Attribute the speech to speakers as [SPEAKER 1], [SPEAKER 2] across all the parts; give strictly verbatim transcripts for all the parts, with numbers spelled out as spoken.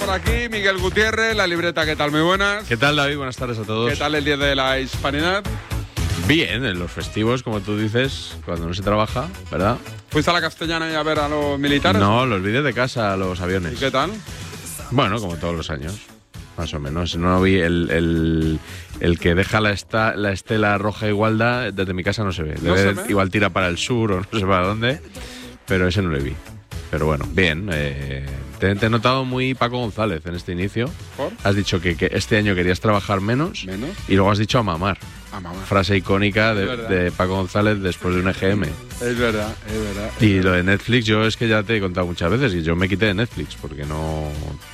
[SPEAKER 1] por aquí, Miguel Gutiérrez, La Libreta, ¿qué tal? Muy buenas.
[SPEAKER 2] ¿Qué tal, David? Buenas tardes a todos.
[SPEAKER 1] ¿Qué tal el día de la Hispanidad?
[SPEAKER 2] Bien, en los festivos, como tú dices, cuando no se trabaja, ¿verdad?
[SPEAKER 1] ¿Fuiste a la Castellana y a ver a los militares?
[SPEAKER 2] No, los vi desde casa a los aviones.
[SPEAKER 1] ¿Y qué tal?
[SPEAKER 2] Bueno, como todos los años, más o menos. No vi el, el, el que deja la, esta, la estela roja igualda, desde mi casa no se ve.
[SPEAKER 1] ¿No
[SPEAKER 2] Debe,
[SPEAKER 1] se ve?
[SPEAKER 2] Igual tira para el sur o no sé para dónde, pero ese no le vi. Pero bueno, bien. Eh, te, te he notado muy Paco González en este inicio.
[SPEAKER 1] ¿Por?
[SPEAKER 2] Has dicho que, que este año querías trabajar menos,
[SPEAKER 1] ¿Menos?
[SPEAKER 2] y luego has dicho a mamar.
[SPEAKER 1] A mamá.
[SPEAKER 2] Frase icónica de,
[SPEAKER 1] verdad.
[SPEAKER 2] de Paco González después de un E G M.
[SPEAKER 1] Es verdad, es verdad. es
[SPEAKER 2] Y
[SPEAKER 1] verdad.
[SPEAKER 2] lo de Netflix, yo es que ya te he contado muchas veces, y yo me quité de Netflix porque no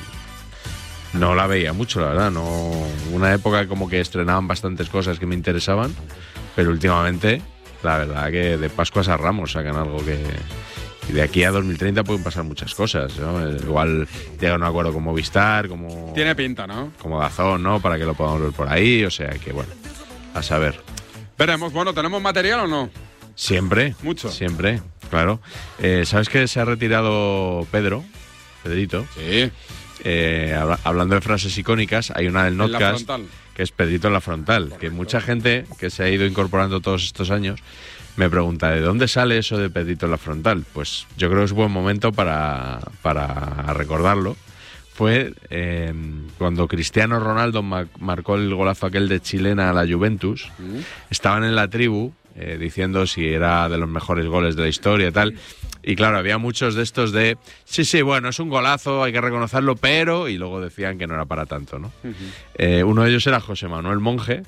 [SPEAKER 2] no la veía mucho, la verdad. No, una época como que estrenaban bastantes cosas que me interesaban, pero últimamente, la verdad que de Pascuas a Ramos sacan algo que... Y de aquí a dos mil treinta pueden pasar muchas cosas, ¿no? Igual llega a un acuerdo con Movistar, como...
[SPEAKER 1] Tiene pinta, ¿no?
[SPEAKER 2] Como Dazón, ¿no? Para que lo podamos ver por ahí, o sea que, bueno, a saber.
[SPEAKER 1] Veremos, bueno, ¿tenemos material o no?
[SPEAKER 2] Siempre.
[SPEAKER 1] Mucho.
[SPEAKER 2] Siempre, claro. Eh, ¿Sabes que se ha retirado Pedro? Pedrito.
[SPEAKER 1] Sí.
[SPEAKER 2] Eh, habla- hablando de frases icónicas, hay una del
[SPEAKER 1] En la
[SPEAKER 2] Notcast
[SPEAKER 1] frontal.
[SPEAKER 2] que es Pedrito en la frontal.
[SPEAKER 1] Correcto.
[SPEAKER 2] Que mucha gente que se ha ido incorporando todos estos años me pregunta, ¿de dónde sale eso de Pedrito en la frontal? Pues yo creo que es buen momento para, para recordarlo. Fue eh, cuando Cristiano Ronaldo ma- marcó el golazo aquel de chilena a la Juventus.
[SPEAKER 1] Mm.
[SPEAKER 2] Estaban en la tribu eh, diciendo si era de los mejores goles de la historia y tal. Y claro, había muchos de estos de, sí, sí, bueno, es un golazo, hay que reconocerlo, pero... Y luego decían que no era para tanto, ¿no?
[SPEAKER 1] Ujú.
[SPEAKER 2] Eh, uno de ellos era José Manuel Monge,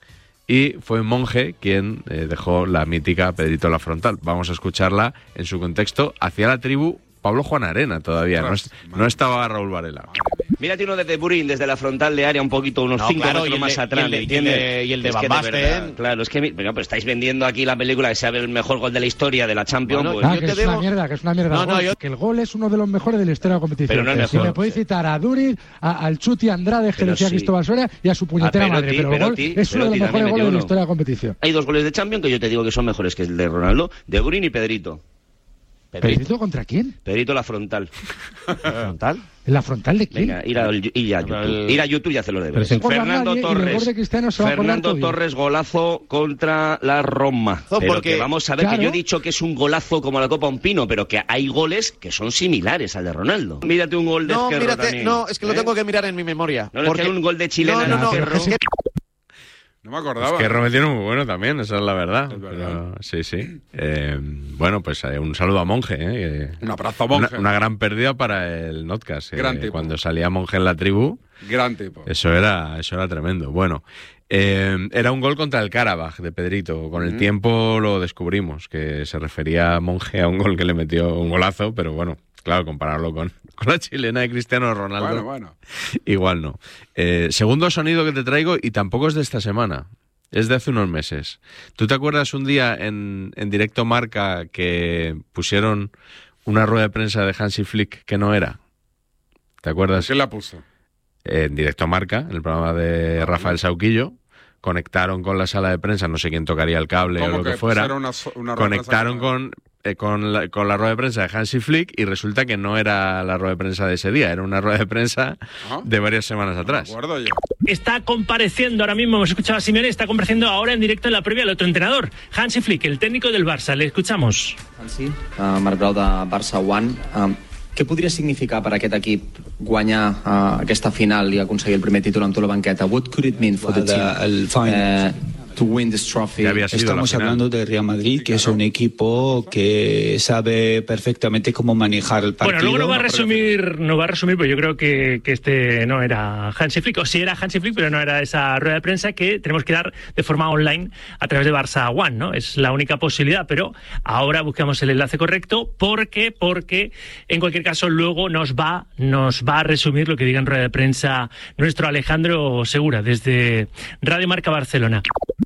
[SPEAKER 2] y fue Monge quien eh, dejó la mítica Pedrito en la frontal. Vamos a escucharla en su contexto. Hacia la tribu Pablo Juan Arena todavía, no, es- no estaba Raúl Varela.
[SPEAKER 3] Mírate uno desde Burín, desde la frontal de área, un poquito, unos
[SPEAKER 4] No,
[SPEAKER 3] cinco
[SPEAKER 4] claro,
[SPEAKER 3] metros
[SPEAKER 4] y el
[SPEAKER 3] más
[SPEAKER 4] de-
[SPEAKER 3] atrás,
[SPEAKER 4] y el de-
[SPEAKER 3] ¿me
[SPEAKER 4] y el de-
[SPEAKER 3] entiendes?
[SPEAKER 4] y el de
[SPEAKER 3] Es
[SPEAKER 4] Van
[SPEAKER 3] que
[SPEAKER 4] Basten.
[SPEAKER 3] verdad, claro, es que mi- bueno, pero estáis vendiendo aquí la película que sea el mejor gol de la historia de la Champions.
[SPEAKER 4] Bueno,
[SPEAKER 3] pues
[SPEAKER 5] Ah,
[SPEAKER 3] yo
[SPEAKER 5] que
[SPEAKER 3] te
[SPEAKER 5] es
[SPEAKER 3] veo...
[SPEAKER 5] una mierda, que es una mierda.
[SPEAKER 4] No,
[SPEAKER 5] el
[SPEAKER 4] no,
[SPEAKER 5] gol.
[SPEAKER 4] yo-
[SPEAKER 5] Que el gol es uno de los mejores de la historia de la competición.
[SPEAKER 3] Pero no es
[SPEAKER 5] Y
[SPEAKER 3] mejor.
[SPEAKER 5] me podéis citar a Duriz, a- al Chuti Andrade, que
[SPEAKER 3] Pero
[SPEAKER 5] decía
[SPEAKER 3] sí.
[SPEAKER 5] Cristóbal Soria, y a su puñetera
[SPEAKER 3] A Perotti,
[SPEAKER 5] madre. Pero el gol
[SPEAKER 3] Perotti,
[SPEAKER 5] es uno de
[SPEAKER 3] Perotti
[SPEAKER 5] los
[SPEAKER 3] también
[SPEAKER 5] mejores
[SPEAKER 3] metió
[SPEAKER 5] goles de la
[SPEAKER 3] uno.
[SPEAKER 5] historia de la competición.
[SPEAKER 3] Hay dos goles de Champions que yo te digo que son mejores que el de Ronaldo, de Burín y Pedrito.
[SPEAKER 5] ¿Pedrito contra quién?
[SPEAKER 3] Pedrito la frontal.
[SPEAKER 4] ¿Frontal?
[SPEAKER 5] ¿En la frontal de quién?
[SPEAKER 3] Venga, ir a, ir a YouTube.
[SPEAKER 4] el-
[SPEAKER 3] Ir a YouTube y hacer los
[SPEAKER 4] Pero
[SPEAKER 3] deberes.
[SPEAKER 4] si
[SPEAKER 5] no acuerda
[SPEAKER 3] Fernando
[SPEAKER 5] nadie, y del
[SPEAKER 3] Torres.
[SPEAKER 5] gol de Cristiano se va a acordar
[SPEAKER 3] Fernando
[SPEAKER 5] todavía.
[SPEAKER 3] Torres, golazo contra la Roma.
[SPEAKER 4] No,
[SPEAKER 3] Pero
[SPEAKER 4] porque-
[SPEAKER 3] que vamos a ver
[SPEAKER 5] Claro.
[SPEAKER 3] que yo he dicho que es un golazo como la Copa Un Pino, pero que hay goles que son similares al de Ronaldo. Mírate un gol de
[SPEAKER 4] No,
[SPEAKER 3] Ezquerro
[SPEAKER 4] mírate,
[SPEAKER 3] también,
[SPEAKER 4] no, es que lo
[SPEAKER 3] ¿eh?
[SPEAKER 4] tengo que mirar en mi memoria.
[SPEAKER 3] No, no, es que un gol de chilena
[SPEAKER 4] No, no,
[SPEAKER 3] en
[SPEAKER 4] no,
[SPEAKER 3] Ezquerro.
[SPEAKER 4] es que-
[SPEAKER 1] No me acordaba.
[SPEAKER 2] Que Rometieron muy bueno también, esa es la verdad.
[SPEAKER 1] Es verdad.
[SPEAKER 2] Pero, sí, sí. Eh, bueno, pues eh, un saludo a Monge. Eh, que-
[SPEAKER 1] Un abrazo a Monge.
[SPEAKER 2] Una, una gran pérdida para el Notcast. eh,
[SPEAKER 1] Gran tipo.
[SPEAKER 2] Cuando salía Monge en la tribu,
[SPEAKER 1] Gran tipo.
[SPEAKER 2] eso era, eso era tremendo. Bueno, eh, era un gol contra el Karabaj de Pedrito. Con el
[SPEAKER 1] Ujú.
[SPEAKER 2] tiempo lo descubrimos, que se refería a Monge a un gol que le metió un golazo, pero bueno, claro, compararlo con, con la chilena de Cristiano Ronaldo.
[SPEAKER 1] Bueno, bueno.
[SPEAKER 2] Igual no. Eh, segundo sonido que te traigo, y tampoco es de esta semana, es de hace unos meses. ¿Tú te acuerdas un día en, en Directo Marca que pusieron una rueda de prensa de Hansi Flick que no era? ¿Te acuerdas?
[SPEAKER 1] ¿Quién la puso?
[SPEAKER 2] En Directo Marca, en el programa de Rafael Sauquillo, conectaron con la sala de prensa, no sé quién tocaría el cable o
[SPEAKER 1] ¿Cómo
[SPEAKER 2] lo que,
[SPEAKER 1] que
[SPEAKER 2] fuera,
[SPEAKER 1] pusieron una so- una rueda de prensa
[SPEAKER 2] conectaron
[SPEAKER 1] que no
[SPEAKER 2] con, eh, con, la, con la rueda de prensa de Hansi Flick, y resulta que no era la rueda de prensa de ese día, era una rueda de prensa
[SPEAKER 1] Ajá.
[SPEAKER 2] de varias semanas
[SPEAKER 1] Me
[SPEAKER 2] atrás.
[SPEAKER 1] acuerdo yo.
[SPEAKER 6] Está compareciendo ahora mismo, hemos escuchado a Simeone, está compareciendo ahora en directo en la previa al otro entrenador, Hansi Flick, el técnico del Barça. Le escuchamos.
[SPEAKER 7] Hansi, uh, Marc Grau de Barça One. Um, què podria significar per aquest equip guanyar uh, aquesta final i aconseguir el primer títol amb tu a la banqueta? What could it mean for the team
[SPEAKER 8] El final.
[SPEAKER 7] uh, to win this trophy?
[SPEAKER 2] Ya había sido
[SPEAKER 8] Estamos
[SPEAKER 2] la final.
[SPEAKER 8] hablando de Real Madrid, que es un equipo que sabe perfectamente cómo manejar el partido.
[SPEAKER 6] Bueno, luego nos va a resumir, nos va a resumir, pues yo creo que, que este no era Hansi Flick, o sí era Hansi Flick, pero no era esa rueda de prensa que tenemos que dar de forma online a través de Barça One, ¿no? Es la única posibilidad, pero ahora buscamos el enlace correcto, porque, porque en cualquier caso luego nos va, nos va a resumir lo que diga en rueda de prensa nuestro Alejandro Segura, desde Radio Marca Barcelona.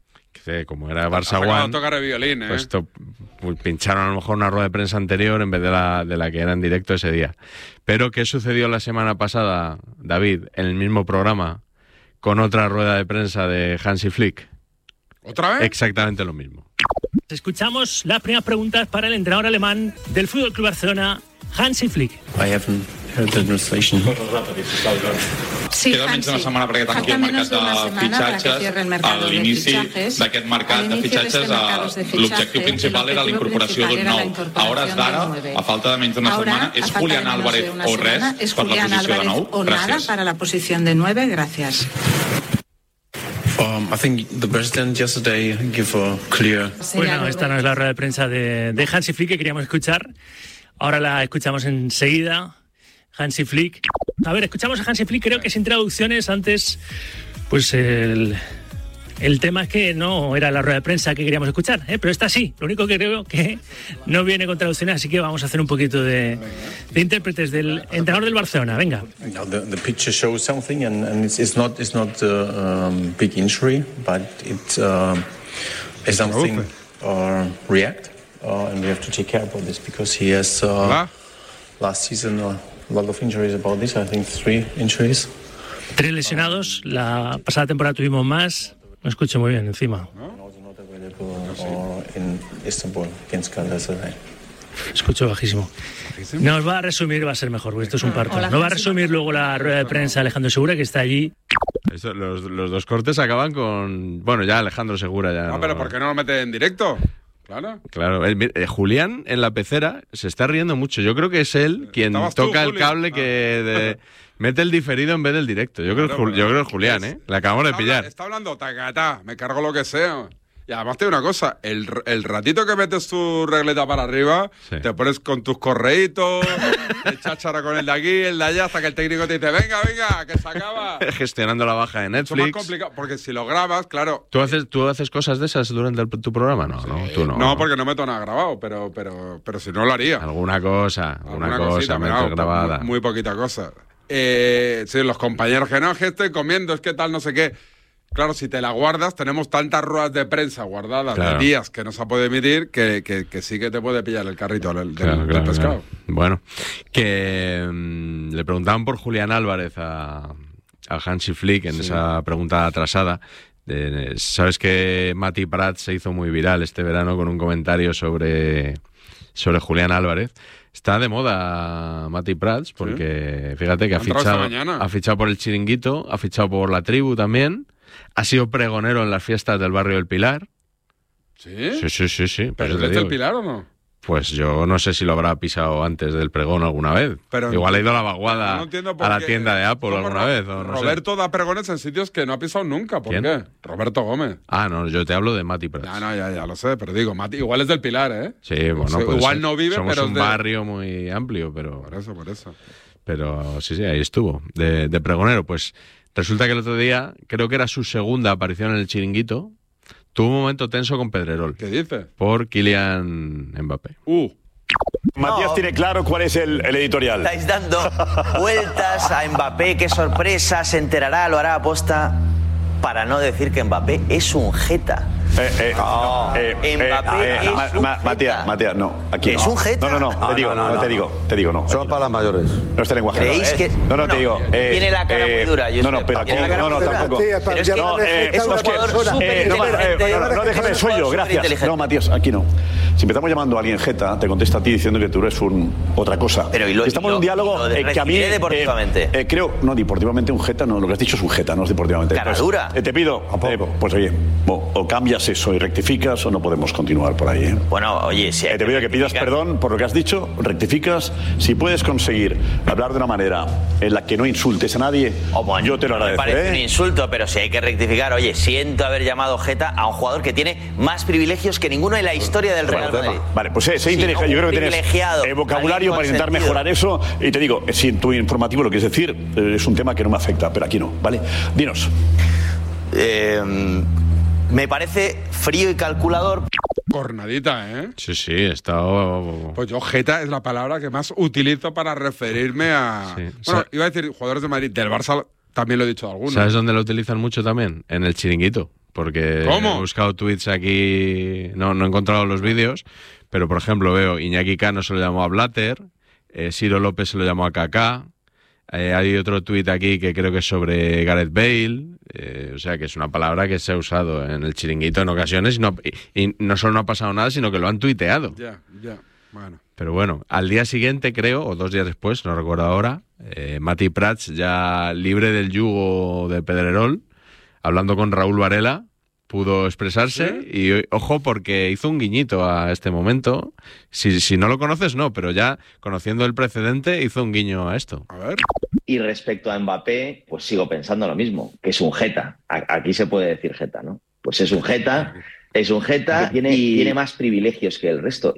[SPEAKER 2] Que como era Barça
[SPEAKER 1] Ha sacado a
[SPEAKER 2] One,
[SPEAKER 1] tocar el violín, ¿eh?
[SPEAKER 2] pues to- pues pincharon a lo mejor una rueda de prensa anterior en vez de la, de la que era en directo ese día. Pero ¿qué sucedió la semana pasada, David, en el mismo programa, con otra rueda de prensa de Hansi Flick?
[SPEAKER 1] ¿Otra vez?
[SPEAKER 2] Exactamente lo mismo.
[SPEAKER 6] Escuchamos las primeras preguntas para el entrenador alemán del F C Barcelona, Hansi Flick.
[SPEAKER 9] I haven't heard the translation.
[SPEAKER 10] Sí,
[SPEAKER 11] Queda menys d'una setmana perquè tanqui el mercat de fitxatges. A l'inici d'aquest mercat de fitxatges, l'objectiu principal era la incorporació d'un nou. A hores d'ara, a falta de menys d'una setmana, és Julián Álvarez o res per la posició de nou?
[SPEAKER 10] O nada para la posición de nueve, gracias.
[SPEAKER 9] Um, I think the president yesterday gave a clear...
[SPEAKER 6] Bueno, esta no es la rueda de prensa de, de Hansi Flick que queríamos escuchar. Ahora la escuchamos enseguida. Hansi Flick. A ver, escuchamos a Hansi Flick, creo que sin traducciones. Antes, pues el, el tema es que no era la rueda de prensa que queríamos escuchar, ¿eh? Pero esta sí. Lo único que creo que no viene con traducciones, así que vamos a hacer un poquito de, de intérpretes del entrenador del Barcelona. Venga.
[SPEAKER 12] No, the, the picture shows something, and, and it's, it's not it's not a um, big injury, but it uh, is something uh, react, uh, and we have to take care about this because he has uh, last season uh, a lot of injuries about this. I think three injuries.
[SPEAKER 6] Tres lesionados. La pasada temporada tuvimos más. No escucho muy bien encima. Escucho bajísimo. Nos va a resumir, va a ser mejor, porque esto es un parto. Nos va a resumir luego la rueda de prensa Alejandro Segura, que está allí.
[SPEAKER 2] Eso, los, los dos cortes acaban con... Bueno, ya Alejandro Segura ya...
[SPEAKER 1] No,
[SPEAKER 2] no...
[SPEAKER 1] pero ¿por qué no lo mete en directo? Claro.
[SPEAKER 2] Claro, el, eh, Julián en la pecera se está riendo mucho. Yo creo que es él quien toca
[SPEAKER 1] tú,
[SPEAKER 2] el
[SPEAKER 1] Juli?
[SPEAKER 2] cable que de, mete el diferido en vez del directo. Yo creo,
[SPEAKER 1] Claro,
[SPEAKER 2] que, yo creo que es Julián, ¿eh? Le acabamos de
[SPEAKER 1] Está
[SPEAKER 2] pillar.
[SPEAKER 1] habla- Está hablando tacatá, me cargo lo que sea. Y además te digo una cosa, el, el ratito que metes tu regleta para arriba,
[SPEAKER 2] Sí.
[SPEAKER 1] te pones con tus correitos, te cháchara con el de aquí, el de allá, hasta que el técnico te dice, venga, venga, que se acaba.
[SPEAKER 2] Gestionando la baja de
[SPEAKER 1] Eso es más
[SPEAKER 2] Netflix.
[SPEAKER 1] complicado, porque si lo grabas, claro...
[SPEAKER 2] ¿Tú haces, ¿Tú haces cosas de esas durante el- tu programa? No, no, tú no.
[SPEAKER 1] No, porque no meto nada grabado, pero, pero, pero si no lo haría.
[SPEAKER 2] Alguna cosa, alguna,
[SPEAKER 1] Alguna
[SPEAKER 2] cosa
[SPEAKER 1] cosita,
[SPEAKER 2] metes
[SPEAKER 1] pero
[SPEAKER 2] grabada.
[SPEAKER 1] Muy, muy poquita cosa. Eh, sí, los compañeros que no, es que estoy comiendo, es que tal, no sé qué. Claro, si te la guardas, tenemos tantas ruedas de prensa guardadas
[SPEAKER 2] Claro.
[SPEAKER 1] de días que no se puede emitir que, que, que sí que te puede pillar el carrito del, del-
[SPEAKER 2] Claro,
[SPEAKER 1] del
[SPEAKER 2] claro,
[SPEAKER 1] pescado.
[SPEAKER 2] claro. Bueno, que mm, le preguntaban por Julián Álvarez a, a Hansi Flick en
[SPEAKER 1] Sí.
[SPEAKER 2] esa pregunta atrasada. De- Sabes que Mati Prats se hizo muy viral este verano con un comentario sobre, sobre Julián Álvarez. Está de moda Mati Prats porque fíjate que ha
[SPEAKER 1] Ha entrado esta
[SPEAKER 2] fichado,
[SPEAKER 1] mañana.
[SPEAKER 2] ha fichado por el Chiringuito, ha fichado por la Tribu también, ha sido pregonero en las fiestas del barrio del Pilar.
[SPEAKER 1] ¿Sí?
[SPEAKER 2] Sí, sí, sí, sí. por
[SPEAKER 1] ¿Pero
[SPEAKER 2] eso te
[SPEAKER 1] es del
[SPEAKER 2] digo.
[SPEAKER 1] Pilar o no?
[SPEAKER 2] Pues yo no sé si lo habrá pisado antes del pregón alguna vez.
[SPEAKER 1] Pero
[SPEAKER 2] Igual ha ido a la vaguada
[SPEAKER 1] no entiendo por
[SPEAKER 2] a la
[SPEAKER 1] qué.
[SPEAKER 2] tienda de Apple
[SPEAKER 1] ¿Cómo
[SPEAKER 2] alguna
[SPEAKER 1] Ro-
[SPEAKER 2] vez. O no sé.
[SPEAKER 1] Roberto da pregones en sitios que no ha pisado nunca. ¿Por
[SPEAKER 2] ¿Quién?
[SPEAKER 1] qué? Roberto Gómez.
[SPEAKER 2] Ah, no, yo te hablo de Mati Prats.
[SPEAKER 1] Ya, no, ya, ya lo sé, pero digo, Mati, igual es del Pilar, ¿eh?
[SPEAKER 2] Sí, bueno,
[SPEAKER 1] Sí,
[SPEAKER 2] pues
[SPEAKER 1] igual
[SPEAKER 2] sí.
[SPEAKER 1] no vive,
[SPEAKER 2] Somos
[SPEAKER 1] pero
[SPEAKER 2] un
[SPEAKER 1] es de-
[SPEAKER 2] barrio muy amplio, pero...
[SPEAKER 1] Por eso, por eso.
[SPEAKER 2] Pero sí, sí, ahí estuvo, de, de pregonero. Pues resulta que el otro día, creo que era su segunda aparición en el Chiringuito, tuvo un momento tenso con Pedrerol.
[SPEAKER 1] ¿Qué dice?
[SPEAKER 2] Por Kylian Mbappé.
[SPEAKER 1] Uh.
[SPEAKER 13] Matías
[SPEAKER 14] No.
[SPEAKER 13] tiene claro cuál es el, el editorial.
[SPEAKER 14] Estáis dando vueltas a Mbappé, qué sorpresa, se enterará, lo hará aposta, para no decir que Mbappé es un jeta.
[SPEAKER 13] Eh, eh,
[SPEAKER 14] No,
[SPEAKER 13] eh, eh,
[SPEAKER 14] Mbappé
[SPEAKER 13] eh,
[SPEAKER 14] es
[SPEAKER 13] Ma-
[SPEAKER 14] un
[SPEAKER 13] Ma-
[SPEAKER 14] jeta.
[SPEAKER 13] Matías, Matías, no, aquí
[SPEAKER 14] ¿Es
[SPEAKER 13] no.
[SPEAKER 14] un jeta?
[SPEAKER 13] No, no, no,
[SPEAKER 14] No,
[SPEAKER 13] te digo,
[SPEAKER 14] no,
[SPEAKER 13] no,
[SPEAKER 14] no,
[SPEAKER 13] te
[SPEAKER 14] no.
[SPEAKER 13] digo, te digo, no.
[SPEAKER 15] Son para las mayores.
[SPEAKER 13] No este lenguaje.
[SPEAKER 14] ¿Creéis
[SPEAKER 13] no,
[SPEAKER 14] que-
[SPEAKER 13] No, no,
[SPEAKER 14] no,
[SPEAKER 13] te digo. eh,
[SPEAKER 14] tiene la cara muy dura, Josep.
[SPEAKER 13] No, no, pero aquí,
[SPEAKER 14] Tiene la cara
[SPEAKER 13] no, no,
[SPEAKER 14] muy dura.
[SPEAKER 13] tampoco.
[SPEAKER 14] Sí, Pero es que
[SPEAKER 13] no, eh,
[SPEAKER 14] es un
[SPEAKER 13] no, es que-
[SPEAKER 14] jugador súper
[SPEAKER 13] eh, no,
[SPEAKER 14] inteligente.
[SPEAKER 13] eh, no, no, déjame,
[SPEAKER 14] Es un
[SPEAKER 13] soy yo,
[SPEAKER 14] jugador
[SPEAKER 13] gracias.
[SPEAKER 14] superinteligente.
[SPEAKER 13] No, Matías, aquí no. Si empezamos llamando a alguien jeta, te contesta a ti diciendo que tú eres un, otra cosa.
[SPEAKER 14] Pero y lo-
[SPEAKER 13] Estamos
[SPEAKER 14] y lo-
[SPEAKER 13] en un diálogo
[SPEAKER 14] lo de
[SPEAKER 13] eh, que a mí...
[SPEAKER 14] recibiré
[SPEAKER 13] eh,
[SPEAKER 14] deportivamente.
[SPEAKER 13] eh, creo, no, deportivamente un jeta, no, lo que has dicho es un jeta, no es deportivamente.
[SPEAKER 14] Cara
[SPEAKER 13] Pues,
[SPEAKER 14] dura.
[SPEAKER 13] eh, te pido, eh, pues oye, o, o cambias eso y rectificas o no podemos continuar por ahí. ¿eh?
[SPEAKER 14] Bueno, oye, si
[SPEAKER 13] Eh, te pido que pidas perdón por lo que has dicho, rectificas. Si puedes conseguir hablar de una manera en la que no insultes a nadie, yo te lo
[SPEAKER 14] Me parece
[SPEAKER 13] agradeceré.
[SPEAKER 14] un insulto, pero si hay que rectificar, oye, siento haber llamado jeta a un jugador que tiene más privilegios que ninguno en la historia del Real Madrid.
[SPEAKER 13] Vale, pues sé, sé
[SPEAKER 14] Sí,
[SPEAKER 13] inteligente.
[SPEAKER 14] un
[SPEAKER 13] Yo creo que tienes
[SPEAKER 14] privilegiado,
[SPEAKER 13] eh, vocabulario
[SPEAKER 14] alguien
[SPEAKER 13] para intentar
[SPEAKER 14] consentido.
[SPEAKER 13] mejorar eso. Y te digo, eh, si en tu informativo lo quieres decir, eh, es un tema que no me afecta, pero aquí no, ¿vale? Dinos.
[SPEAKER 14] Eh, me parece frío y calculador.
[SPEAKER 1] Cornadita, ¿eh?
[SPEAKER 2] Sí, sí, he estado...
[SPEAKER 1] Pues yo, jeta es la palabra que más utilizo para referirme a...
[SPEAKER 2] Sí.
[SPEAKER 1] Bueno,
[SPEAKER 2] Sa-
[SPEAKER 1] iba a decir jugadores de Madrid, del Barça también lo he dicho de algunos.
[SPEAKER 2] ¿Sabes dónde lo utilizan mucho también? En el Chiringuito. Porque
[SPEAKER 1] ¿Cómo?
[SPEAKER 2] he buscado tweets aquí, no, no he encontrado los vídeos, pero por ejemplo veo Iñaki Cano se lo llamó a Blatter, eh, Ciro López se lo llamó a Kaká, eh, hay otro tuit aquí que creo que es sobre Gareth Bale, eh, o sea que es una palabra que se ha usado en el Chiringuito en ocasiones y no, y, y no solo no ha pasado nada, sino que lo han tuiteado.
[SPEAKER 1] Ya, ya. Bueno.
[SPEAKER 2] Pero bueno, al día siguiente, creo, o dos días después, no recuerdo ahora, eh, Mati Prats, ya libre del yugo de Pedrerol, hablando con Raúl Varela, pudo expresarse. ¿Sí? Y ojo, porque hizo un guiñito a este momento. Si, si no lo conoces, no, pero ya conociendo el precedente, hizo un guiño a esto.
[SPEAKER 1] A ver.
[SPEAKER 3] Y respecto a Mbappé, pues sigo pensando lo mismo, que es un jeta. Aquí se puede decir jeta, ¿no? Pues es un jeta, es un jeta, tiene, tiene más privilegios que el resto.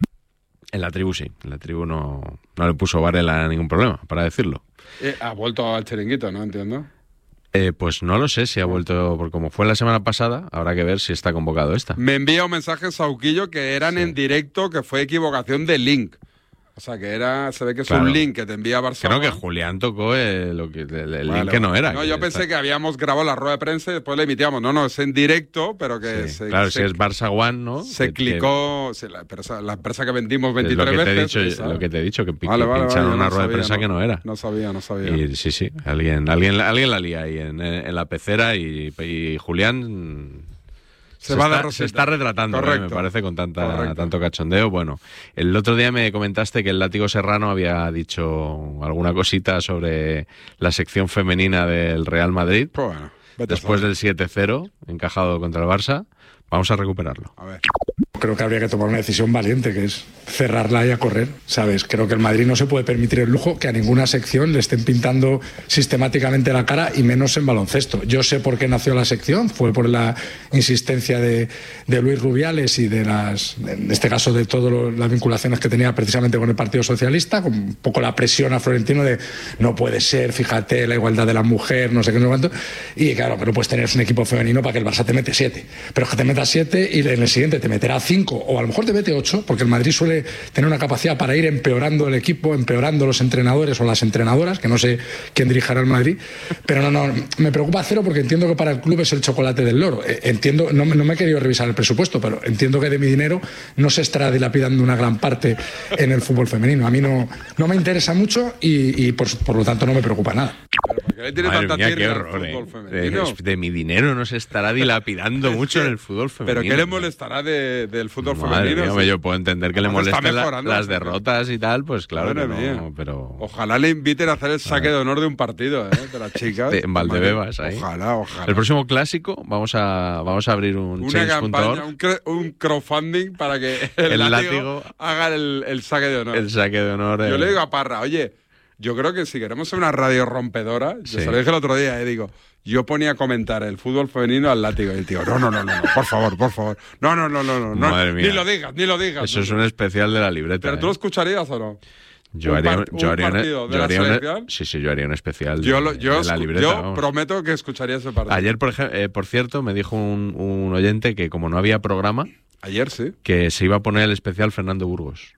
[SPEAKER 2] En la tribu sí, en la tribu no, no le puso Varela ningún problema, para decirlo.
[SPEAKER 1] Eh, ha vuelto al chiringuito, ¿no? Entiendo.
[SPEAKER 2] Eh, pues no lo sé si ha vuelto, porque como fue la semana pasada, habrá que ver si está convocado esta.
[SPEAKER 1] Me envía un mensaje Sauquillo que eran sí. en directo, que fue equivocación de link. O sea, que era, se ve que es claro. un link que te envía Barcelona.
[SPEAKER 2] Creo que Julián tocó el, lo que, el, el vale, link que no era.
[SPEAKER 1] No,
[SPEAKER 2] que
[SPEAKER 1] yo pensé
[SPEAKER 2] está...
[SPEAKER 1] que habíamos grabado la rueda de prensa y después la emitíamos. No, no, es en directo, pero que
[SPEAKER 2] sí,
[SPEAKER 1] se...
[SPEAKER 2] Claro,
[SPEAKER 1] se,
[SPEAKER 2] si es Barça One, ¿no?
[SPEAKER 1] Se que, clicó, que... la, empresa, la empresa que vendimos veintitrés
[SPEAKER 2] lo que
[SPEAKER 1] veces.
[SPEAKER 2] Te he dicho, lo que te he dicho, que,
[SPEAKER 1] vale,
[SPEAKER 2] que
[SPEAKER 1] vale,
[SPEAKER 2] pincharon
[SPEAKER 1] vale,
[SPEAKER 2] una
[SPEAKER 1] no
[SPEAKER 2] rueda
[SPEAKER 1] sabía,
[SPEAKER 2] de prensa
[SPEAKER 1] no,
[SPEAKER 2] que no era.
[SPEAKER 1] No sabía, no sabía.
[SPEAKER 2] Y sí, sí, alguien, alguien, alguien la lía ahí en, en la pecera y, y Julián... Se, se, está, se está retratando, ¿eh? Me parece, con tanta, tanto cachondeo. Bueno, el otro día me comentaste que el Látigo Serrano había dicho alguna cosita sobre la sección femenina del Real Madrid.
[SPEAKER 1] Pues bueno,
[SPEAKER 2] después del siete cero encajado contra el Barça. Vamos a recuperarlo.
[SPEAKER 1] A ver.
[SPEAKER 5] Creo que habría que tomar una decisión valiente, que es cerrarla y a correr, ¿sabes? Creo que el Madrid no se puede permitir el lujo que a ninguna sección le estén pintando sistemáticamente la cara, y menos en baloncesto. Yo sé por qué nació la sección, fue por la insistencia de, de Luis Rubiales y de las, en este caso, de todas las vinculaciones que tenía precisamente con el Partido Socialista, con un poco la presión a Florentino de no puede ser, fíjate, la igualdad de la mujer, no sé qué, no sé cuánto. Y claro, que no puedes tener un equipo femenino para que el Barça te mete siete. Pero es que te meta siete y en el siguiente te meterá cinco, o a lo mejor te mete ocho, porque el Madrid suele tener una capacidad para ir empeorando el equipo, empeorando los entrenadores o las entrenadoras, que no sé quién dirigirá el Madrid, pero no, no, me preocupa cero, porque entiendo que para el club es el chocolate del loro. Entiendo, no, no me he querido revisar el presupuesto, pero entiendo que de mi dinero no se estará dilapidando una gran parte en el fútbol femenino. A mí no, no me interesa mucho y, y por, por lo tanto no me preocupa nada.
[SPEAKER 1] ¿Por qué tiene
[SPEAKER 2] Madre
[SPEAKER 1] tanta
[SPEAKER 2] mía, qué horror, eh. de, de mi dinero no se estará dilapidando mucho en el fútbol femenino.
[SPEAKER 1] ¿Pero qué le molestará de, del fútbol
[SPEAKER 2] Madre
[SPEAKER 1] femenino?
[SPEAKER 2] Mía, sí. Yo puedo entender que le molesten la, las derrotas y tal, pues claro que no, pero...
[SPEAKER 1] Ojalá le inviten a hacer el saque de honor de un partido, ¿eh? De las chicas.
[SPEAKER 2] De, en Valdebebas, ahí.
[SPEAKER 1] Ojalá, ojalá.
[SPEAKER 2] El próximo clásico vamos a, vamos a abrir un
[SPEAKER 1] change punto org. Un, un crowdfunding para que el, el látigo, látigo haga el, el saque de honor.
[SPEAKER 2] El saque de honor.
[SPEAKER 1] Yo
[SPEAKER 2] el...
[SPEAKER 1] le digo a Parra, oye... Yo creo que si queremos ser una radio rompedora, yo sí. se lo dije el otro día, eh, digo, yo ponía a comentar el fútbol femenino al látigo y el tío, no, no, no, no, no, por favor, por favor, no, no, no, no, no,
[SPEAKER 2] Madre
[SPEAKER 1] no
[SPEAKER 2] mía.
[SPEAKER 1] ni lo digas, ni lo digas.
[SPEAKER 2] Eso
[SPEAKER 1] no,
[SPEAKER 2] es un especial de la libreta.
[SPEAKER 1] ¿Pero
[SPEAKER 2] eh.
[SPEAKER 1] tú lo escucharías o no?
[SPEAKER 2] Yo
[SPEAKER 1] un
[SPEAKER 2] haría,
[SPEAKER 1] par,
[SPEAKER 2] yo
[SPEAKER 1] un
[SPEAKER 2] haría,
[SPEAKER 1] partido
[SPEAKER 2] un,
[SPEAKER 1] de
[SPEAKER 2] yo
[SPEAKER 1] la
[SPEAKER 2] haría
[SPEAKER 1] selección.
[SPEAKER 2] Una, sí, sí, yo haría un especial
[SPEAKER 1] yo
[SPEAKER 2] de,
[SPEAKER 1] lo, yo,
[SPEAKER 2] de la libreta.
[SPEAKER 1] Yo
[SPEAKER 2] vamos.
[SPEAKER 1] prometo que escucharía ese partido.
[SPEAKER 2] Ayer, por, eh, por cierto, me dijo un, un oyente que como no había programa,
[SPEAKER 1] ayer sí,
[SPEAKER 2] que se iba a poner el especial Fernando Burgos.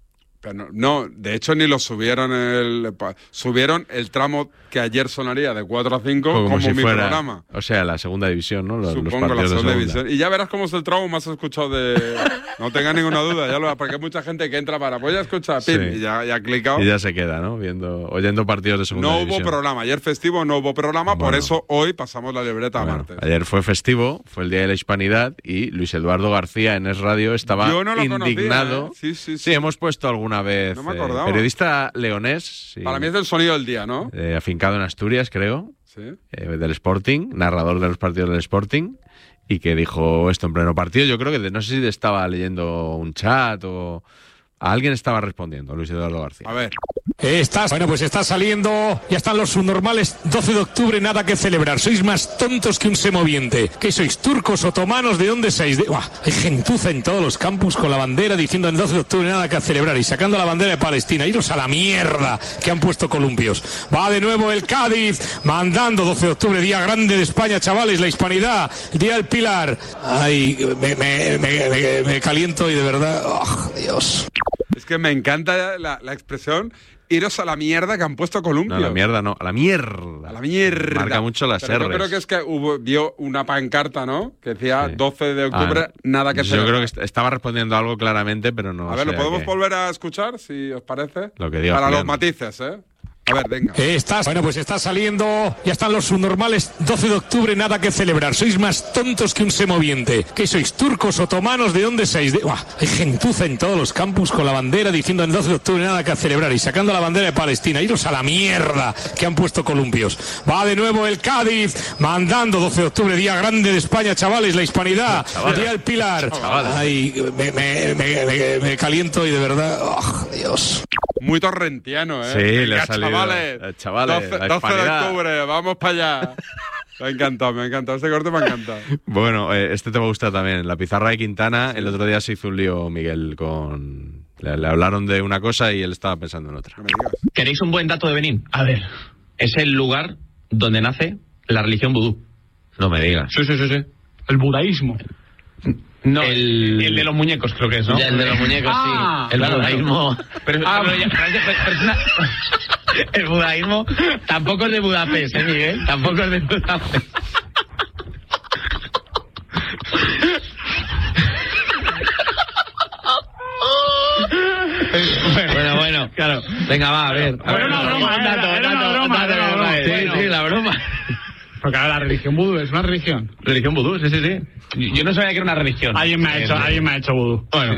[SPEAKER 1] No, no, de hecho ni lo subieron el subieron el tramo que ayer sonaría de cuatro a cinco como, como
[SPEAKER 2] si
[SPEAKER 1] mi
[SPEAKER 2] fuera,
[SPEAKER 1] programa.
[SPEAKER 2] O sea, la segunda división, ¿no? Los,
[SPEAKER 1] Supongo
[SPEAKER 2] los
[SPEAKER 1] la segunda,
[SPEAKER 2] segunda
[SPEAKER 1] división. Y ya verás cómo es el tramo más escuchado de... No tengas ninguna duda, ya lo, porque hay mucha gente que entra para... Pues ya escucha, pim, sí. y ya, ya ha clicado.
[SPEAKER 2] Y ya se queda, ¿no? Viendo, oyendo partidos de segunda
[SPEAKER 1] No
[SPEAKER 2] división.
[SPEAKER 1] hubo programa, ayer festivo no hubo programa,
[SPEAKER 2] bueno.
[SPEAKER 1] por eso hoy pasamos la libreta
[SPEAKER 2] bueno,
[SPEAKER 1] a martes.
[SPEAKER 2] Ayer fue festivo, fue el Día de la Hispanidad y Luis Eduardo García en Es Radio estaba
[SPEAKER 1] Yo no lo
[SPEAKER 2] indignado.
[SPEAKER 1] Conocía, ¿eh? sí, sí, sí.
[SPEAKER 2] sí, hemos puesto alguna vez...
[SPEAKER 1] No me
[SPEAKER 2] eh, periodista leonés. Sí,
[SPEAKER 1] para mí es del sonido del día, ¿no?
[SPEAKER 2] Eh, afincado en Asturias, creo.
[SPEAKER 1] Sí.
[SPEAKER 2] Eh, del Sporting, narrador de los partidos del Sporting. Y que dijo esto en pleno partido. Yo creo que de, no sé si estaba leyendo un chat o... A alguien estaba respondiendo, Luis Eduardo García.
[SPEAKER 1] A ver.
[SPEAKER 15] Estás, bueno, pues está saliendo, ya están los subnormales, doce de octubre, nada que celebrar. Sois más tontos que un semoviente. ¿Qué sois, turcos, otomanos? ¿De dónde sois? De... Uah, hay gentuza en todos los campus con la bandera diciendo el doce de octubre nada que celebrar y sacando la bandera de Palestina. Iros a la mierda que han puesto columpios. Va de nuevo el Cádiz, mandando doce de octubre, día grande de España, chavales, la hispanidad, día del Pilar. Ay, me, me, me, me, me caliento y de verdad, oh, Dios.
[SPEAKER 1] Es que me encanta la, la expresión iros a la mierda que han puesto columpios.
[SPEAKER 2] No, a la mierda no, a la mierda.
[SPEAKER 1] A la mierda.
[SPEAKER 2] Marca mucho las
[SPEAKER 1] Pero
[SPEAKER 2] R's.
[SPEAKER 1] yo creo que es que hubo, vio una pancarta, ¿no? Que decía sí. doce de octubre, ah, nada que celebrar.
[SPEAKER 2] Yo creo que estaba respondiendo algo claramente, pero no
[SPEAKER 1] A ver,
[SPEAKER 2] sé
[SPEAKER 1] ¿lo podemos
[SPEAKER 2] qué.
[SPEAKER 1] volver a escuchar, si os parece?
[SPEAKER 2] Lo que diga
[SPEAKER 1] Para
[SPEAKER 2] Julián.
[SPEAKER 1] los matices, ¿eh? A ver, venga.
[SPEAKER 15] Eh, estás, bueno, pues está saliendo, ya están los subnormales, doce de octubre, nada que celebrar. Sois más tontos que un semoviente. ¿Qué sois, turcos, otomanos? ¿De dónde sois? De... Uah, hay gentuza en todos los campus con la bandera diciendo el doce de octubre nada que celebrar y sacando la bandera de Palestina. Iros a la mierda que han puesto columpios. Va de nuevo el Cádiz, mandando doce de octubre, día grande de España, chavales, la hispanidad, chavales, día del Pilar. Chavales. Ay, me, me, me, me, me caliento y de verdad, oh, Dios.
[SPEAKER 1] Muy torrentiano, ¿eh?
[SPEAKER 2] Sí,
[SPEAKER 1] venga,
[SPEAKER 2] le ha salido,
[SPEAKER 1] chavales,
[SPEAKER 2] eh, chavales,
[SPEAKER 1] doce, doce de octubre, vamos para allá. Me ha encantado, me ha encantado. Este corte me ha encantado.
[SPEAKER 2] Bueno, eh, este te va a gustar también. La pizarra de Quintana, sí. El otro día se hizo un lío, Miguel, con... Le, le hablaron de una cosa y él estaba pensando en otra.
[SPEAKER 1] No me digas.
[SPEAKER 16] ¿Queréis un buen dato de Benín? A ver. Es el lugar donde nace la religión vudú.
[SPEAKER 2] No me digas.
[SPEAKER 16] Sí, sí, sí, sí.
[SPEAKER 17] El budaísmo.
[SPEAKER 16] No, el... el de los muñecos creo que es, ¿no?
[SPEAKER 14] Ya, el de los muñecos,
[SPEAKER 16] ah,
[SPEAKER 14] sí. El
[SPEAKER 16] claro,
[SPEAKER 14] budaísmo.
[SPEAKER 16] Pero,
[SPEAKER 17] ah,
[SPEAKER 16] pero, ya, pero, pero es una... El budaísmo tampoco es de Budapest, ¿eh, Miguel? Tampoco es de Budapest. Bueno, bueno, claro. Venga, va, a ver. A ver,
[SPEAKER 17] era una broma, era, era, era una broma, era una broma.
[SPEAKER 16] Sí,
[SPEAKER 17] bueno.
[SPEAKER 16] sí, la broma.
[SPEAKER 17] Porque ahora la religión vudú es una religión.
[SPEAKER 16] Religión vudú, sí, sí, sí. Yo no sabía que era una religión.
[SPEAKER 17] Alguien me ha hecho, alguien me ha hecho vudú.
[SPEAKER 16] Bueno,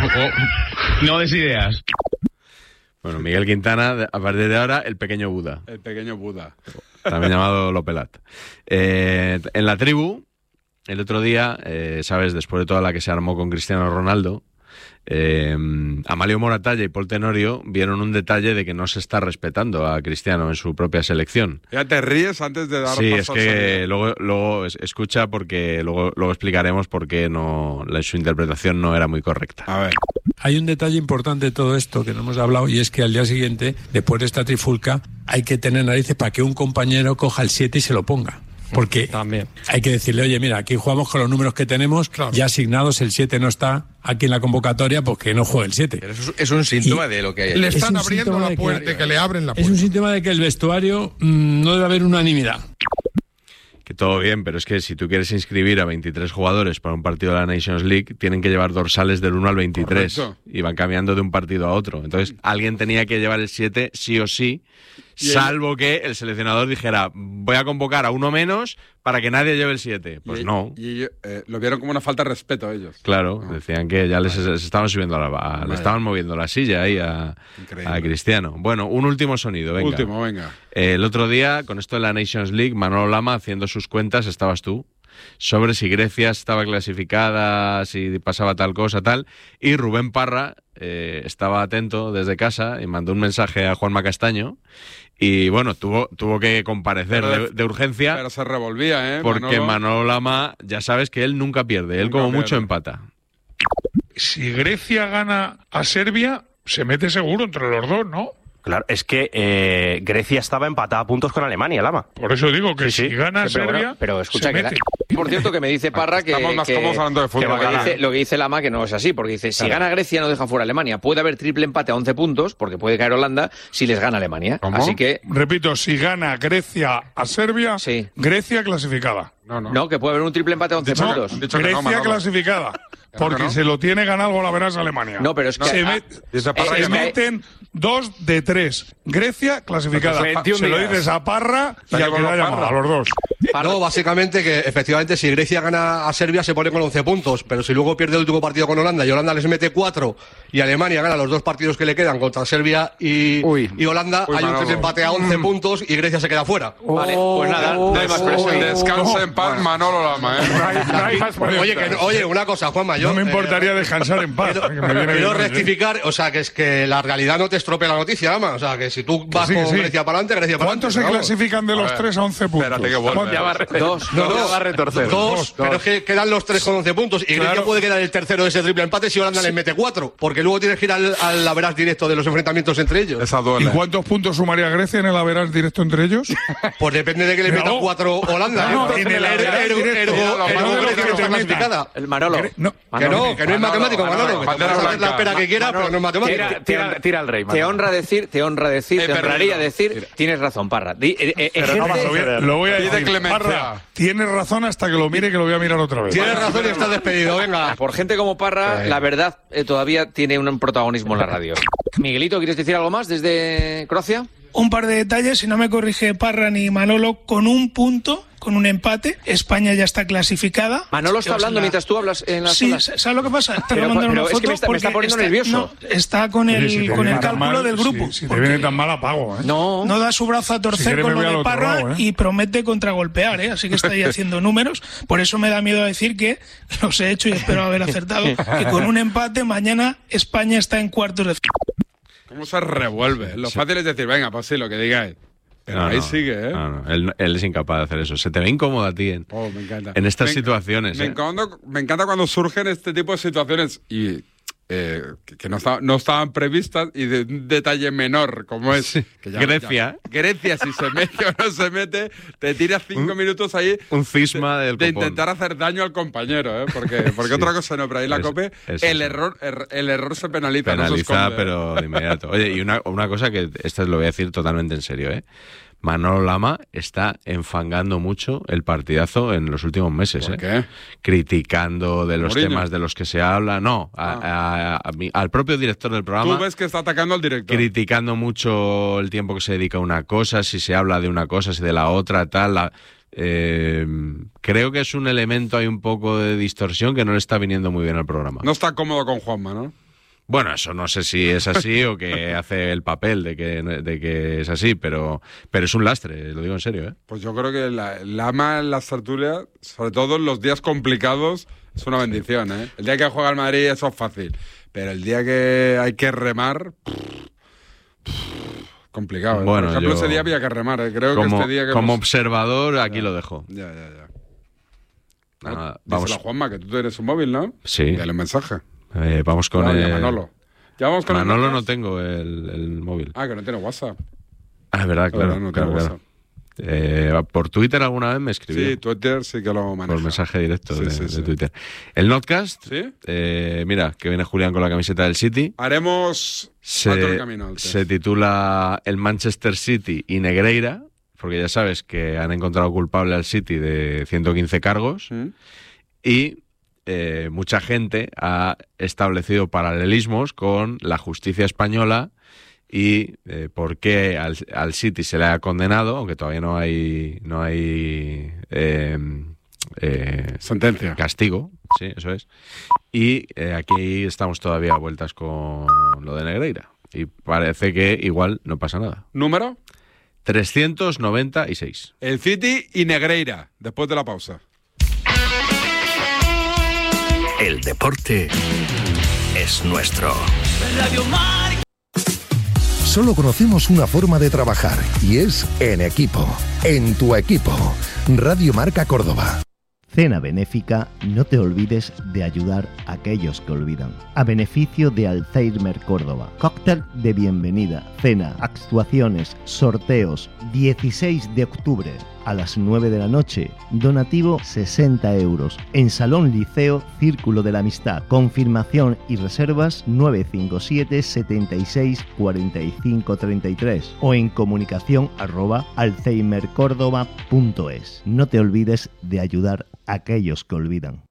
[SPEAKER 16] no des ideas.
[SPEAKER 2] Bueno, Miguel Quintana, a partir de ahora, el pequeño Buda.
[SPEAKER 1] El pequeño Buda.
[SPEAKER 2] También llamado Lopelat. Eh, en la tribu, el otro día, eh, sabes, después de toda la que se armó con Cristiano Ronaldo, eh, Amalio Moratalla y Paul Tenorio vieron un detalle de que no se está respetando a Cristiano en su propia selección.
[SPEAKER 1] Ya te ríes antes de dar
[SPEAKER 2] Sí,
[SPEAKER 1] paso
[SPEAKER 2] es que luego, luego escucha porque luego, luego explicaremos por qué no, la, su interpretación no era muy correcta.
[SPEAKER 1] A ver.
[SPEAKER 18] Hay un detalle importante de todo esto que no hemos hablado y es que al día siguiente, después de esta trifulca, hay que tener narices para que un compañero coja el siete y se lo ponga. Porque también hay que decirle, oye, mira, aquí jugamos con los números que tenemos, claro, ya asignados, el siete no está aquí en la convocatoria, pues que no juegue el siete.
[SPEAKER 19] Pero eso es un síntoma y de lo que hay.
[SPEAKER 20] Le están abriendo la puerta, que, que le abren la puerta.
[SPEAKER 18] Es un síntoma de que el vestuario mmm, no debe haber unanimidad.
[SPEAKER 2] Que todo bien, pero es que si tú quieres inscribir a veintitrés jugadores para un partido de la Nations League, tienen que llevar dorsales del uno al veintitrés. Correcto. Y van cambiando de un partido a otro. Entonces, alguien tenía que llevar el siete sí o sí, salvo que el seleccionador dijera, voy a convocar a uno menos para que nadie lleve el siete. Pues
[SPEAKER 1] y,
[SPEAKER 2] no.
[SPEAKER 1] Y eh, lo vieron como una falta de respeto a ellos.
[SPEAKER 2] Claro, no. Decían que ya les, les estaban subiendo a la, a, le estaban moviendo la silla ahí a, a Cristiano. Bueno, un último sonido, venga.
[SPEAKER 1] Último, venga.
[SPEAKER 2] Eh, el otro día, con esto de la Nations League, Manolo Lama haciendo sus cuentas, estabas tú, sobre si Grecia estaba clasificada, si pasaba tal cosa, tal, y Rubén Parra eh, estaba atento desde casa y mandó un mensaje a Juanma Castaño. Y bueno, tuvo, tuvo que comparecer de, de urgencia.
[SPEAKER 1] Pero se revolvía, ¿eh?
[SPEAKER 2] Porque
[SPEAKER 1] Manolo,
[SPEAKER 2] Manolo Lama, ya sabes que él nunca pierde, él
[SPEAKER 1] nunca
[SPEAKER 2] como
[SPEAKER 1] pierde.
[SPEAKER 2] mucho empata.
[SPEAKER 20] Si Grecia gana a Serbia, se mete seguro entre los dos, ¿no?
[SPEAKER 21] Claro, es que eh, Grecia estaba empatada a puntos con Alemania, Lama.
[SPEAKER 20] Por eso digo que
[SPEAKER 21] sí,
[SPEAKER 20] si
[SPEAKER 21] sí.
[SPEAKER 20] gana
[SPEAKER 21] sí, pero
[SPEAKER 20] Serbia,
[SPEAKER 21] bueno, pero escucha
[SPEAKER 20] se
[SPEAKER 21] que
[SPEAKER 20] mete.
[SPEAKER 21] La...
[SPEAKER 22] Por cierto, que me dice Parra que,
[SPEAKER 1] estamos más
[SPEAKER 22] que,
[SPEAKER 1] cómodos hablando de fútbol,
[SPEAKER 22] que lo, que dice, lo que dice Lama que no es así, porque dice, si claro. gana Grecia no deja fuera a Alemania. Puede haber triple empate a once puntos, porque puede caer Holanda si les gana Alemania.
[SPEAKER 1] ¿Cómo?
[SPEAKER 22] Así que...
[SPEAKER 20] Repito, si gana Grecia a Serbia,
[SPEAKER 22] sí.
[SPEAKER 20] Grecia clasificada.
[SPEAKER 22] No, no. no, que puede haber un triple empate a once
[SPEAKER 20] dicho,
[SPEAKER 22] puntos.
[SPEAKER 20] Dicho Grecia no, clasificada. Porque no. se lo tiene ganado la verás Alemania.
[SPEAKER 22] No, pero es que...
[SPEAKER 20] Se,
[SPEAKER 22] ah,
[SPEAKER 20] met, se eh, meten dos de tres. Grecia clasificada. Se lo dices a Parra y al que lo ha llamado, a los dos.
[SPEAKER 19] No, básicamente que efectivamente si Grecia gana a Serbia se pone con once puntos, pero si luego pierde el último partido con Holanda y Holanda les mete cuatro y Alemania gana los dos partidos que le quedan contra Serbia y, y Holanda, Uy, hay un triple empate a once mm. puntos y Grecia se queda fuera.
[SPEAKER 22] Vale, pues nada, no hay más presión.
[SPEAKER 1] Descansa en paz Manolo Lama, ¿eh?
[SPEAKER 20] No hay, no hay más
[SPEAKER 19] oye, que, oye, una cosa, Juanma, yo...
[SPEAKER 20] No me importaría eh, descansar en paz.
[SPEAKER 19] Quiero,
[SPEAKER 20] que me viene
[SPEAKER 19] quiero
[SPEAKER 20] bien,
[SPEAKER 19] rectificar, ¿eh? O sea, que es que la realidad no te estropea la noticia, Lama. O sea, que si tú vas sí, con sí. Grecia para adelante, Grecia para adelante.
[SPEAKER 20] ¿Cuántos se clasifican de los a tres a once puntos?
[SPEAKER 1] Espérate que vuelve.
[SPEAKER 22] Ya va a re- dos, no, dos, va a retorcer.
[SPEAKER 19] Dos, dos, pero es que quedan los tres con once puntos y claro. Grecia puede quedar el tercero de ese triple empate si Holanda sí. les mete cuatro, porque luego tienes que ir al, al average directo de los enfrentamientos entre ellos.
[SPEAKER 1] Esa duele.
[SPEAKER 20] ¿Y cuántos puntos sumaría Grecia en el average directo entre ellos?
[SPEAKER 19] Pues depende de que le meta no. cuatro Holanda.
[SPEAKER 20] No, no, en el average directo.
[SPEAKER 22] El Manolo.
[SPEAKER 19] Que no, que no es matemático, Manolo. Hacer la espera que quiera, pero no es matemático.
[SPEAKER 22] Tira, tira al rey, Manolo. Te honra decir, te honra decir, eh, te honraría decir, tira. Tienes razón, Parra. Di, eh, eh,
[SPEAKER 20] pero no, lo, voy a, lo voy a decir, Parra, tienes razón hasta que lo mire, que lo voy a mirar otra vez.
[SPEAKER 19] Tienes razón y estás despedido, venga.
[SPEAKER 22] Por gente como Parra, eh. la verdad eh, todavía tiene un protagonismo en la radio. Miguelito, ¿quieres decir algo más desde Croacia?
[SPEAKER 4] un par de detalles, si no me corrige Parra ni Manolo, con un punto, con un empate, España ya está clasificada.
[SPEAKER 22] Manolo está hablando
[SPEAKER 4] la...
[SPEAKER 22] mientras tú hablas en la
[SPEAKER 4] Sí,
[SPEAKER 22] sala.
[SPEAKER 4] ¿sabes lo que pasa? Te
[SPEAKER 22] Pero,
[SPEAKER 4] voy a mandar
[SPEAKER 22] pero
[SPEAKER 4] una
[SPEAKER 22] es
[SPEAKER 4] foto
[SPEAKER 22] que me está, me está poniendo
[SPEAKER 4] está,
[SPEAKER 22] nervioso.
[SPEAKER 4] no, está con el,
[SPEAKER 20] Sí, si
[SPEAKER 4] con el
[SPEAKER 20] tan
[SPEAKER 4] cálculo
[SPEAKER 20] mal,
[SPEAKER 4] del grupo.
[SPEAKER 20] Si, si te viene tan mal, apago, ¿eh?
[SPEAKER 22] No.
[SPEAKER 4] No da su brazo a torcer
[SPEAKER 20] Si quiere,
[SPEAKER 4] con
[SPEAKER 20] me
[SPEAKER 4] lo
[SPEAKER 20] voy al
[SPEAKER 4] de
[SPEAKER 20] otro
[SPEAKER 4] Parra
[SPEAKER 20] lado, ¿eh?
[SPEAKER 4] y promete contragolpear, ¿eh? Así que está ahí haciendo números. Por eso me da miedo decir que los he hecho y espero haber acertado. Que con un empate mañana España está en cuartos de final.
[SPEAKER 1] ¿Cómo se revuelve? Lo
[SPEAKER 2] Sí.
[SPEAKER 1] fácil es decir, venga, pues sí, lo que digáis. Pero
[SPEAKER 2] No,
[SPEAKER 1] ahí
[SPEAKER 2] no,
[SPEAKER 1] sigue, ¿eh?
[SPEAKER 2] no, no, Él, él es incapaz de hacer eso. Se te ve incómodo a ti en,
[SPEAKER 1] Oh, me encanta.
[SPEAKER 2] en estas
[SPEAKER 1] Me-
[SPEAKER 2] situaciones.
[SPEAKER 1] Me,
[SPEAKER 2] ¿eh?
[SPEAKER 1] encanta, me encanta cuando surgen este tipo de situaciones y eh, que, que no, está- no estaban previstas y de un detalle menor, como es que ya-
[SPEAKER 2] Grecia.
[SPEAKER 1] ya- Grecia, si se mete o no se mete, te tira cinco minutos ahí
[SPEAKER 2] Un cisma
[SPEAKER 1] de,
[SPEAKER 2] del
[SPEAKER 1] de
[SPEAKER 2] copón.
[SPEAKER 1] intentar hacer daño al compañero, ¿eh? Porque, porque
[SPEAKER 2] Sí.
[SPEAKER 1] otra cosa no, pero ahí la
[SPEAKER 2] Es-
[SPEAKER 1] COPE,
[SPEAKER 2] es
[SPEAKER 1] el
[SPEAKER 2] eso.
[SPEAKER 1] error, er- el error se penaliza. no se
[SPEAKER 2] Penaliza,
[SPEAKER 1] esconde, ¿eh?
[SPEAKER 2] pero de inmediato. Oye, y una, una cosa que esta lo voy a decir totalmente en serio, ¿eh? Manolo Lama está enfangando mucho el partidazo en los últimos meses,
[SPEAKER 1] ¿Por
[SPEAKER 2] ¿eh?
[SPEAKER 1] qué?
[SPEAKER 2] Criticando de los
[SPEAKER 1] Mourinho.
[SPEAKER 2] temas de los que se habla, no, a- a- a mi- al propio director del programa.
[SPEAKER 1] Tú ves que está atacando al director.
[SPEAKER 2] Criticando mucho el tiempo que se dedica a una cosa, si se habla de una cosa, si de la otra, tal. la- eh, creo que es un elemento, hay un poco de distorsión que no le está viniendo muy bien al programa.
[SPEAKER 1] No está cómodo con Juanma, ¿no?
[SPEAKER 2] Bueno, eso no sé si es así o que hace el papel de que, de que es así, pero, pero es un lastre, lo digo en serio, ¿eh?
[SPEAKER 1] Pues yo creo que la, el ama en las tertulias, sobre todo en los días complicados, es una bendición, ¿eh? El día que juega el Madrid eso es fácil, pero el día que hay que remar, pff, pff, complicado. ¿eh?
[SPEAKER 2] Bueno,
[SPEAKER 1] Por ejemplo,
[SPEAKER 2] yo-
[SPEAKER 1] ese día había que remar, ¿eh? Creo
[SPEAKER 2] como,
[SPEAKER 1] que este día que
[SPEAKER 2] como
[SPEAKER 1] hemos-
[SPEAKER 2] observador, aquí lo dejo.
[SPEAKER 1] Ya, ya, ya.
[SPEAKER 2] Nada,
[SPEAKER 1] Vamos.
[SPEAKER 2] vamos,
[SPEAKER 1] a Juanma, que tú tienes un móvil, ¿no?
[SPEAKER 2] Sí.
[SPEAKER 1] Dale un mensaje.
[SPEAKER 2] eh, vamos con
[SPEAKER 1] Claro, y a
[SPEAKER 2] el-
[SPEAKER 1] Manolo. Ya vamos con el
[SPEAKER 2] Manolo
[SPEAKER 1] Notcast.
[SPEAKER 2] no tengo el, el móvil.
[SPEAKER 1] Ah, que no tiene WhatsApp.
[SPEAKER 2] Ah, es verdad, claro.
[SPEAKER 1] Claro, no
[SPEAKER 2] claro,
[SPEAKER 1] tiene
[SPEAKER 2] claro. Eh, por Twitter alguna vez me escribió.
[SPEAKER 1] Sí, Twitter sí que lo maneja.
[SPEAKER 2] Por mensaje directo
[SPEAKER 1] Sí,
[SPEAKER 2] de,
[SPEAKER 1] sí,
[SPEAKER 2] de
[SPEAKER 1] sí.
[SPEAKER 2] Twitter. El Notcast,
[SPEAKER 1] ¿Sí?
[SPEAKER 2] eh, mira, que viene Julián con la camiseta del City.
[SPEAKER 1] Haremos Salto de
[SPEAKER 2] Se,
[SPEAKER 1] camino antes.
[SPEAKER 2] se titula El Manchester City y Negreira, porque ya sabes que han encontrado culpable al City de ciento quince cargos
[SPEAKER 1] ¿Mm?
[SPEAKER 2] y eh, mucha gente ha establecido paralelismos con la justicia española y eh, por qué al, al City se le ha condenado, aunque todavía no hay no hay eh, eh,
[SPEAKER 1] sentencia,
[SPEAKER 2] castigo, sí, eso es. Y eh, aquí estamos todavía a vueltas con lo de Negreira y parece que igual no pasa nada.
[SPEAKER 1] ¿Número?
[SPEAKER 2] trescientos noventa y seis.
[SPEAKER 1] El City y Negreira, después de la pausa.
[SPEAKER 7] El deporte es nuestro.
[SPEAKER 23] Radio Marca.
[SPEAKER 24] Solo conocemos una forma de trabajar y es en equipo. En tu equipo. Radio Marca Córdoba.
[SPEAKER 25] Cena benéfica, no te olvides de ayudar a aquellos que olvidan. A beneficio de Alzheimer Córdoba. Cóctel de bienvenida, cena, actuaciones, sorteos. dieciséis de octubre a las nueve de la noche. Donativo sesenta euros. En Salón Liceo, Círculo de la Amistad. Confirmación y reservas nueve cinco siete, setenta y seis, cuarenta y cinco, treinta y tres o en comunicación arroba alzheimercórdoba punto es. No te olvides de ayudar a aquellos que olvidan.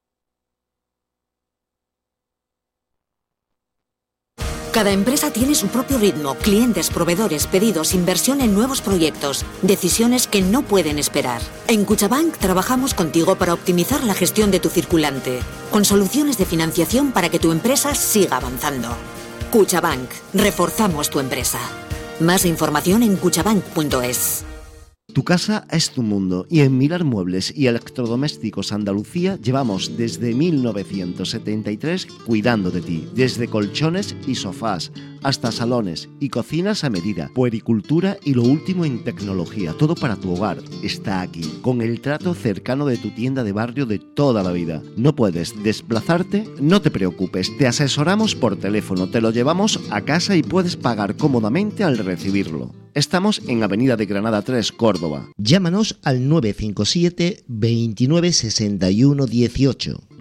[SPEAKER 26] Cada empresa tiene su propio ritmo, clientes, proveedores, pedidos, inversión en nuevos proyectos, decisiones que no pueden esperar. En Cuchabank trabajamos contigo para optimizar la gestión de tu circulante, con soluciones de financiación para que tu empresa siga avanzando. Cuchabank, reforzamos tu empresa. Más información en cuchabank punto es.
[SPEAKER 25] Tu casa es tu mundo y en Milar Muebles y Electrodomésticos Andalucía llevamos desde mil novecientos setenta y tres cuidando de ti, desde colchones y sofás hasta salones y cocinas a medida, puericultura y lo último en tecnología, todo para tu hogar está aquí, con el trato cercano de tu tienda de barrio de toda la vida. ¿No puedes desplazarte? No te preocupes, te asesoramos por teléfono, te lo llevamos a casa y puedes pagar cómodamente al recibirlo. Estamos en Avenida de Granada tres, Córdoba. Llámanos al nueve cinco siete, veintinueve, sesenta y uno, dieciocho.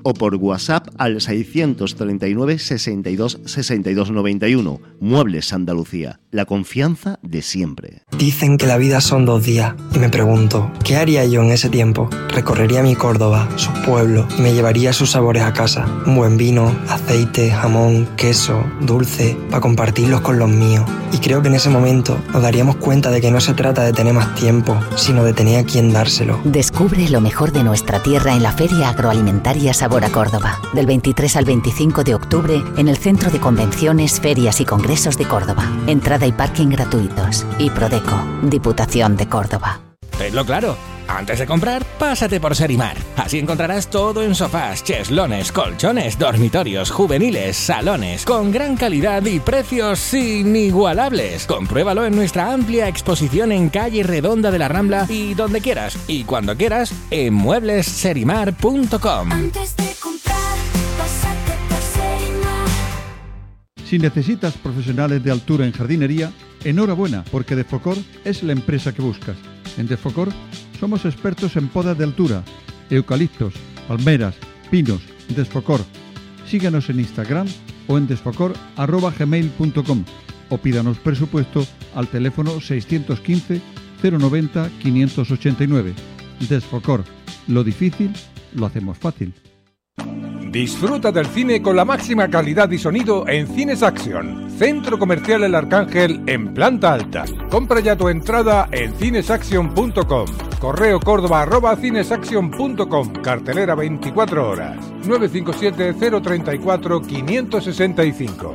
[SPEAKER 25] o por WhatsApp al seiscientos treinta y nueve, sesenta y dos, sesenta y dos noventa y uno. Muebles Andalucía, la confianza de siempre.
[SPEAKER 8] Dicen que la vida son dos días y me pregunto, ¿qué haría yo en ese tiempo? Recorrería mi Córdoba, su pueblo, y me llevaría sus sabores a casa. Un buen vino, aceite, jamón, queso, dulce, para compartirlos con los míos. Y creo que en ese momento nos daríamos cuenta de que no se trata de tener más tiempo, sino de tener a quien dárselo.
[SPEAKER 9] Descubre lo mejor de nuestra tierra en la Feria Agroalimentaria Sabor a Córdoba, del veintitrés al veinticinco de octubre en el Centro de Convenciones, Ferias y Congresos de Córdoba. Entrada y parking gratuitos. Y Prodeco, Diputación de Córdoba.
[SPEAKER 10] Tenlo claro. Antes de comprar, pásate por Serimar. Así encontrarás todo en sofás, cheslones, colchones, dormitorios, juveniles, salones, con gran calidad y precios inigualables. Compruébalo en nuestra amplia exposición en calle Redonda de la Rambla y donde quieras y cuando quieras en muebles serimar punto com.
[SPEAKER 11] Antes de comprar, pásate por Serimar.
[SPEAKER 12] Si necesitas profesionales de altura en jardinería, enhorabuena, porque Defocor es la empresa que buscas. En Defocor somos expertos en podas de altura, eucaliptos, palmeras, pinos. Desfocor. Síguenos en Instagram o en desfocor arroba gmail punto com o pídanos presupuesto al teléfono seiscientos quince, cero noventa, quinientos ochenta y nueve. Desfocor. Lo difícil lo hacemos fácil.
[SPEAKER 23] Disfruta del cine con la máxima calidad y sonido en Cines Action, Centro Comercial El Arcángel en planta alta. Compra ya tu entrada en cinesaction punto com. Correo córdoba arroba cinesaction punto com. Cartelera veinticuatro horas. nueve cinco siete, cero tres cuatro, cinco seis cinco.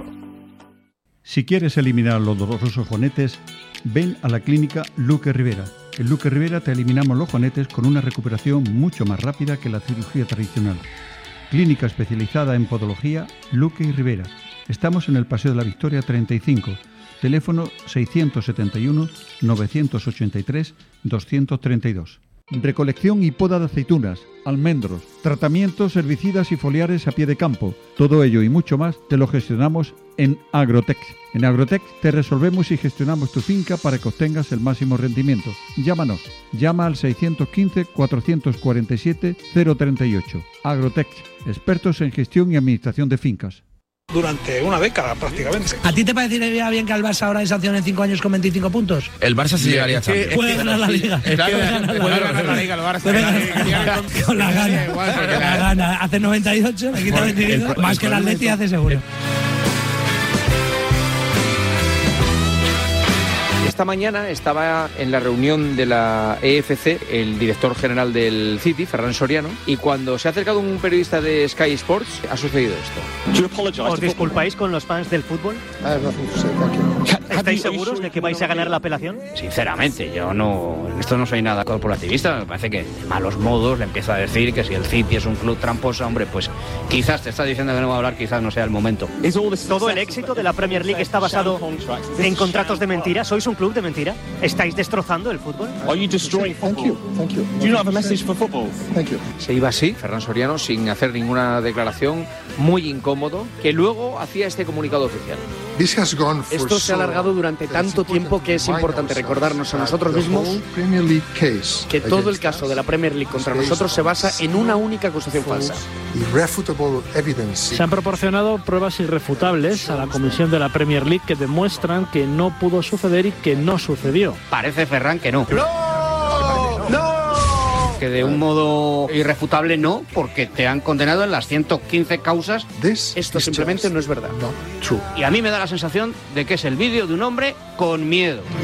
[SPEAKER 12] Si quieres eliminar los dolorosos jonetes, ven a la clínica Luque Rivera. En Luque Rivera te eliminamos los jonetes con una recuperación mucho más rápida que la cirugía tradicional. Clínica especializada en podología Luque y Rivera. Estamos en el Paseo de la Victoria treinta y cinco. Teléfono seiscientos setenta y uno, novecientos ochenta y tres, doscientos treinta y dos. Recolección y poda de aceitunas, almendros, tratamientos herbicidas y foliares a pie de campo. Todo ello y mucho más te lo gestionamos en Agrotec. En Agrotec te resolvemos y gestionamos tu finca para que obtengas el máximo rendimiento. Llámanos. Llama al seiscientos quince, cuatrocientos cuarenta y siete, cero treinta y ocho. Agrotec, expertos en gestión y administración de fincas.
[SPEAKER 4] Durante una década prácticamente.
[SPEAKER 27] ¿A ti te parecería bien que al Barça ahora sancione cinco años con veinticinco puntos?
[SPEAKER 22] El Barça sí llegaría a Champions.
[SPEAKER 27] Puede ganar la Liga.
[SPEAKER 22] Puede ganar la Liga el Barça.
[SPEAKER 27] Con la gana. Con la gana. Hace noventa y ocho, le quita veinticinco. Más que el Atleti hace seguro.
[SPEAKER 22] Esta mañana estaba en la reunión de la E F C el director general del City, Ferran Soriano, y cuando se ha acercado un periodista de Sky Sports ha sucedido esto.
[SPEAKER 28] ¿Os disculpáis con los fans del fútbol? ¿Estáis seguros de que vais a ganar la apelación?
[SPEAKER 22] Sinceramente, yo no, en esto no soy nada corporativista. Me parece que de malos modos le empieza a decir que si el City es un club tramposo, hombre, pues quizás te está diciendo que no va a hablar, quizás no sea el momento.
[SPEAKER 28] ¿Todo el éxito de la Premier League está basado en contratos de mentira? ¿Sois un club de mentira? ¿Estáis destrozando el fútbol?
[SPEAKER 22] Se iba así, Ferran Soriano, sin hacer ninguna declaración, muy incómodo, que luego hacía este comunicado oficial.
[SPEAKER 29] Esto se ha alargado durante tanto tiempo que es importante recordarnos a nosotros mismos que todo el caso de la Premier League contra nosotros se basa en una única acusación falsa.
[SPEAKER 6] Se han proporcionado pruebas irrefutables a la comisión de la Premier League que demuestran que no pudo suceder y que no sucedió.
[SPEAKER 22] Parece, Ferran, que no. Que de un modo irrefutable no, porque te han condenado en las ciento quince causas.
[SPEAKER 29] Esto simplemente no es verdad.
[SPEAKER 22] Y a mí me da la sensación de que es el vídeo de un hombre con miedo.